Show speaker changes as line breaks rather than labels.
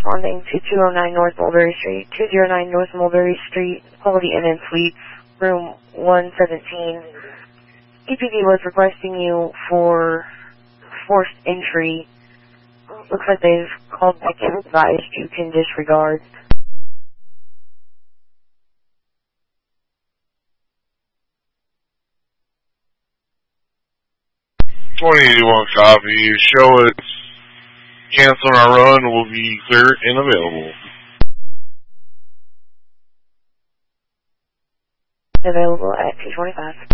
responding to 209 North Mulberry Street, 209 North Mulberry Street, Quality Inn and Suites, room 117. EPD was requesting you for forced entry. Looks like they've called back and advised you can disregard.
2081 copy. Show it's canceling our run will be clear and available.
Available at 225.